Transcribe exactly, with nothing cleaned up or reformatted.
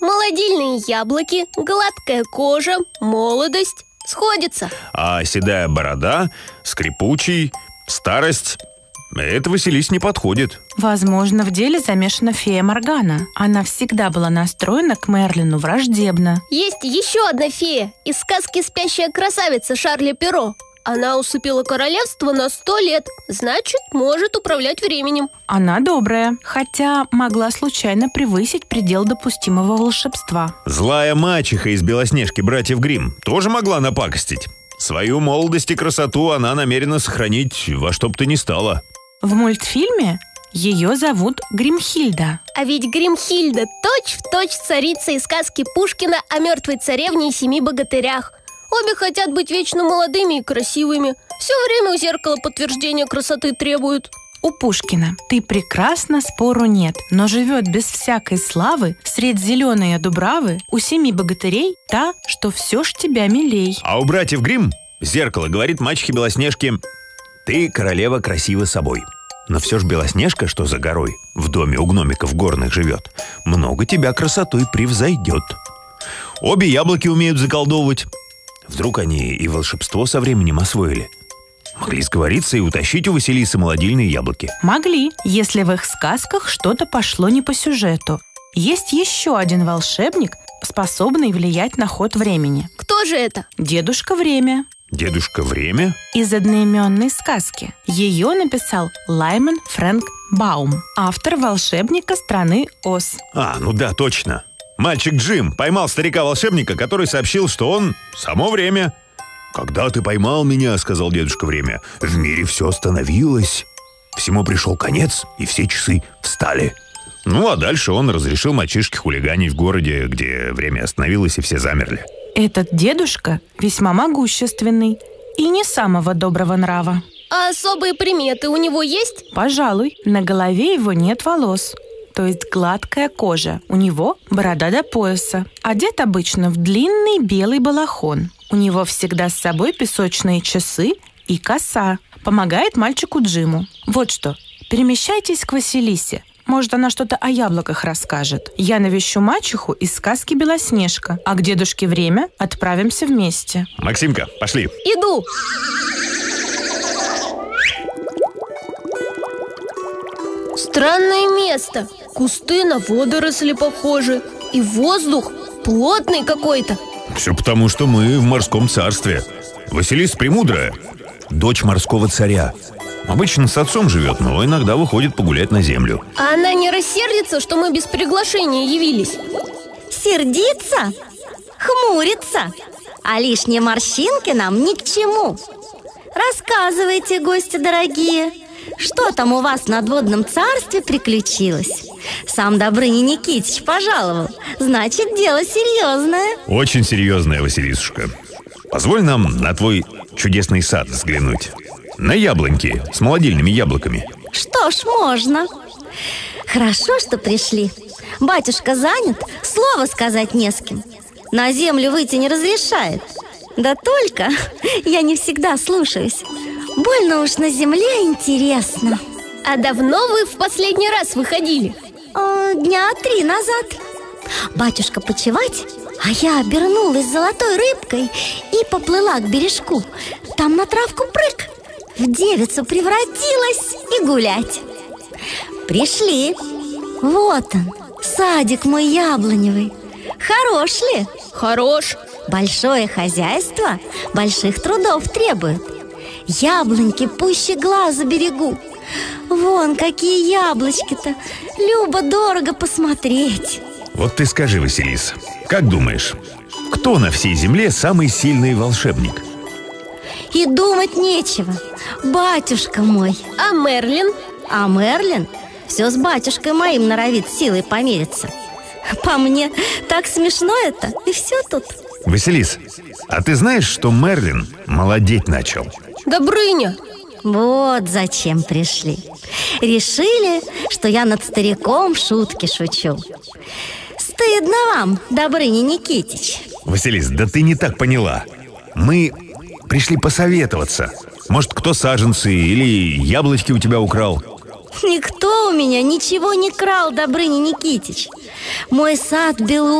Молодильные яблоки, гладкая кожа, молодость сходятся. А седая борода, скрипучий, старость — это Василисе не подходит. Возможно, в деле замешана фея Моргана. Она всегда была настроена к Мерлину враждебно. Есть еще одна фея из сказки «Спящая красавица» Шарля Перро. Она усыпила королевство на сто лет, значит, может управлять временем. Она добрая, хотя могла случайно превысить предел допустимого волшебства. Злая мачеха из «Белоснежки» братьев Гримм тоже могла напакостить. Свою молодость и красоту она намерена сохранить во что бы то ни стало. В мультфильме ее зовут Гримхильда. А ведь Гримхильда точь-в-точь царица из сказки Пушкина о мертвой царевне и семи богатырях. Обе хотят быть вечно молодыми и красивыми. Все время у зеркала подтверждения красоты требуют. У Пушкина «Ты прекрасна, спору нет, но живет без всякой славы средь зеленой дубравы у семи богатырей та, что все ж тебя милей». А у братьев Гримм зеркало говорит мачехе Белоснежке: «Ты, королева, красива собой. Но все ж Белоснежка, что за горой, в доме у гномиков горных живет, много тебя красотой превзойдет». Обе яблоки умеют заколдовывать. Вдруг они и волшебство со временем освоили. Могли сговориться и утащить у Василисы молодильные яблоки. Могли, если в их сказках что-то пошло не по сюжету. Есть еще один волшебник, способный влиять на ход времени. Кто же это? Дедушка Время. Дедушка Время? Из одноименной сказки. Ее написал Лайман Фрэнк Баум, автор волшебника страны Оз. А, ну да, точно. Мальчик Джим поймал старика-волшебника, который сообщил, что он само время. «Когда ты поймал меня, — сказал дедушка Время, — в мире все остановилось. Всему пришел конец, и все часы встали». Ну, а дальше он разрешил мальчишке хулиганить в городе, где время остановилось, и все замерли. Этот дедушка весьма могущественный и не самого доброго нрава. А особые приметы у него есть? Пожалуй, на голове его нет волос, то есть гладкая кожа. У него борода до пояса. Одет обычно в длинный белый балахон. У него всегда с собой песочные часы и коса. Помогает мальчику Джиму. Вот что, перемещайтесь к Василисе. Может, она что-то о яблоках расскажет. Я навещу мачеху из сказки «Белоснежка», а к дедушке Время отправимся вместе. Максимка, пошли. Иду. Странное место. Кусты на водоросли похожи. И воздух плотный какой-то. Все потому, что мы в морском царстве. Василиса Премудрая — дочь морского царя. Обычно с отцом живет, но иногда выходит погулять на землю. А она не рассердится, что мы без приглашения явились? Сердиться? Хмуриться? А лишние морщинки нам ни к чему. Рассказывайте, гости дорогие, что там у вас в надводном царстве приключилось? Сам Добрыня Никитич пожаловал. Значит, дело серьезное. Очень серьезное, Василисушка. Позволь нам на твой чудесный сад взглянуть. На яблоньки с молодильными яблоками. Что ж, можно. Хорошо, что пришли. Батюшка занят, слова сказать не с кем. На землю выйти не разрешает. Да только я не всегда слушаюсь. Больно уж на земле интересно. А давно вы в последний раз выходили? О, дня три назад. Батюшка почевать, а я обернулась золотой рыбкой и поплыла к бережку. Там на травку прыг, в девицу превратилась и гулять. Пришли. Вот он, садик мой яблоневый. Хорош ли? Хорош. Большое хозяйство больших трудов требует. Яблоньки пуще глаза берегу. Вон какие яблочки-то. Любо-дорого посмотреть. Вот ты скажи, Василиса, как думаешь, кто на всей земле самый сильный волшебник? И думать нечего. Батюшка мой. А Мерлин? А Мерлин все с батюшкой моим норовит силой помериться. По мне, так смешно это, и все тут. Василис, а ты знаешь, что Мерлин молодеть начал? Добрыня. Вот зачем пришли. Решили, что я над стариком шутки шучу. Стыдно вам, Добрыня Никитич. Василис, да ты не так поняла. Мы пришли посоветоваться. Может, кто саженцы или яблочки у тебя украл? Никто у меня ничего не крал, Добрыня Никитич. Мой сад белый.